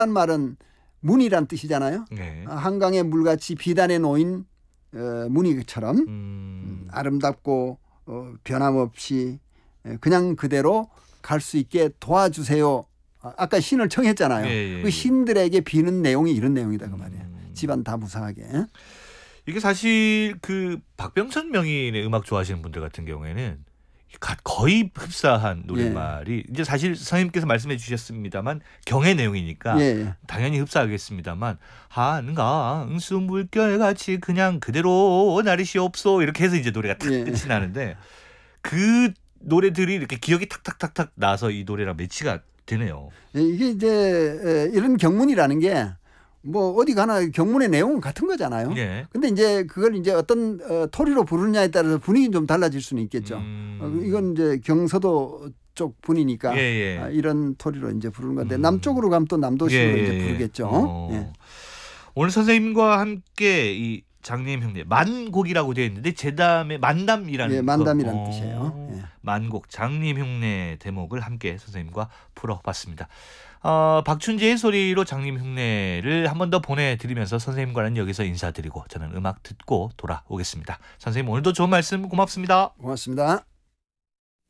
말은 무늬란 뜻이잖아요. 네. 한강의 물같이 비단에 놓인 무늬처럼 아름답고 변함없이 그냥 그대로 갈 수 있게 도와주세요. 아까 신을 청했잖아요. 예. 그 신들에게 비는 내용이 이런 내용이다 그 말이에요. 집안 다 무사하게. 이게 사실 그 박병천 명인의 음악 좋아하시는 분들 같은 경우에는 거의 흡사한 노랫말이 이제 사실 선생님께서 말씀해 주셨습니다만 경의 내용이니까 당연히 흡사하겠습니다만 한강수 물결같이 그냥 그대로 나르시옵소 이렇게 해서 이제 노래가 탁 끝이 나는데 그 노래들이 이렇게 기억이 탁탁탁탁 나서 이 노래랑 매치가 되네요. 이게 이제 이런 경문이라는 게 뭐 어디 가나 경문의 내용은 같은 거잖아요. 근데 이제 그걸 이제 어떤 토리로 부르느냐에 따라서 분위기는 좀 달라질 수는 있겠죠. 이건 이제 경서도 쪽 분이니까 이런 토리로 이제 부르는 건데 남쪽으로 가면 또 남도식으로 이제 부르겠죠. 오늘 선생님과 함께 이 장님 형님 만곡이라고 되어 있는데 제담의 만담이라는 만담이라는 뜻이에요. 만곡 장님 흉내 대목을 함께 선생님과 풀어봤습니다. 박춘재의 소리로 장님 흉내를 한 번 더 보내드리면서 선생님과는 여기서 인사드리고 저는 음악 듣고 돌아오겠습니다. 선생님 오늘도 좋은 말씀 고맙습니다. 고맙습니다.